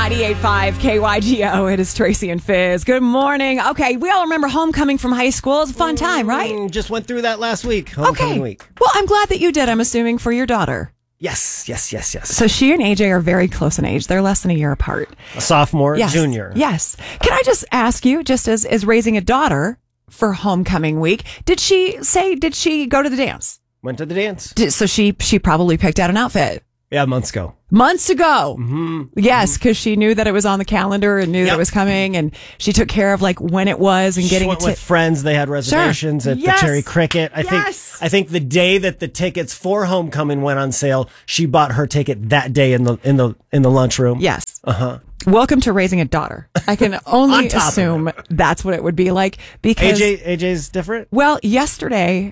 98.5 KYGO. It is Tracy and Fizz. Good morning. Okay, we all remember homecoming from high school. It's a fun time, right? Just went through that last week. Homecoming week. Well, I'm glad that you did. I'm assuming for your daughter. Yes. So she and AJ are very close in age. They're less than a year apart. A sophomore, Yes. junior. Yes. Can I just ask you, just as raising a daughter for homecoming week, did she go to the dance? Went to the dance. So she probably picked out an outfit. Yeah, months ago. Months ago. Mm-hmm. Yes, because she knew that it was on the calendar and knew that it was coming, and she took care of like when it was and getting went with friends. They had reservations at the Cherry Cricket. I think the day that the tickets for homecoming went on sale, she bought her ticket that day in the lunchroom. Yes. Welcome to raising a daughter. I can only assume that's what it would be like because AJ's different. Well, yesterday,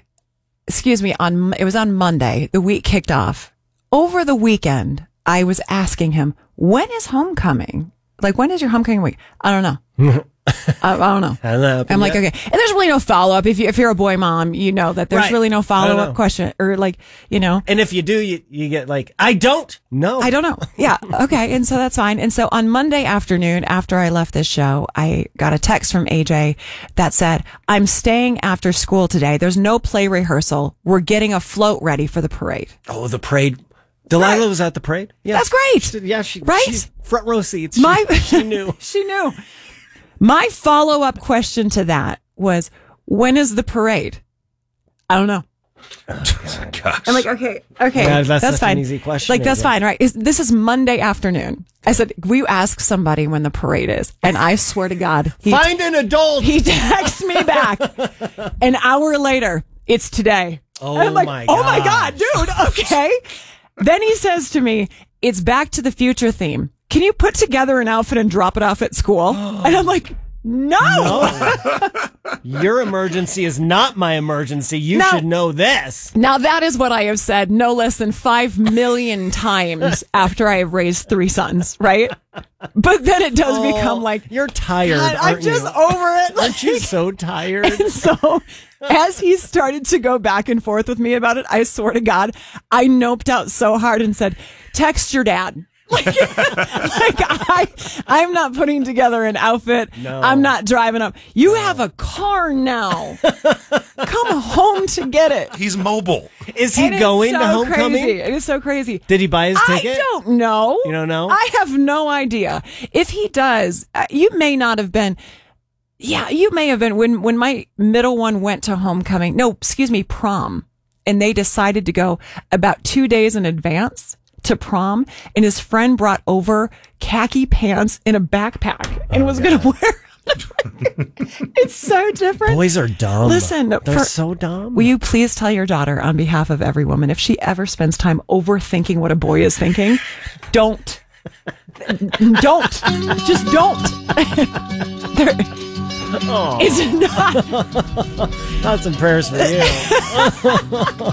it was on Monday. The week kicked off. Over the weekend, I was asking him, when is homecoming? Like, when is your homecoming week? I don't know. I don't know. I'm like, okay. And there's really no follow-up. If you're a boy mom, you know that there's really no follow-up question or like, you know. And if you do, you get like, I don't know. I don't know. Yeah. Okay. And so that's fine. And so on Monday afternoon, after I left this show, I got a text from AJ that said, I'm staying after school today. There's no play rehearsal. We're getting a float ready for the parade. Oh, the parade. Delilah was at the parade? Yeah. That's great. Yeah. She front row seats. She knew. She knew. My follow-up question to that was, when is the parade? I don't know. Gosh. I'm like, okay, yeah, that's fine. An easy question. Like, that's fine, right? This is Monday afternoon. I said, will you ask somebody when the parade is? And I swear to God, find an adult. He texts me back an hour later. It's today. Oh, and I'm like, my God. Oh my God, dude. Okay. Then he says to me, it's Back to the Future theme. Can you put together an outfit and drop it off at school? And I'm like, no. Your emergency is not my emergency. You should know this. Now, that is what I have said no less than 5 million times after I have raised 3 sons, right? But then it does become like... You're tired, God, I'm just over it. Aren't you so tired? And so, as he started to go back and forth with me about it, I swear to God, I noped out so hard and said, text your dad. I'm not putting together an outfit. No. I'm not driving up. You have a car now. Come home to get it. He's mobile. Is he going to homecoming? Crazy. It is so crazy. Did he buy his ticket? I don't know. You don't know? I have no idea. If he does, you may not have been. Yeah, you may have been when my middle one went to homecoming. No, prom, and they decided to go about 2 days in advance to prom, and his friend brought over khaki pants in a backpack and was going to wear. It's so different. Boys are dumb. Listen, they're so dumb. Will you please tell your daughter on behalf of every woman, if she ever spends time overthinking what a boy is thinking, don't. Just don't. It's not. Thoughts and prayers for you.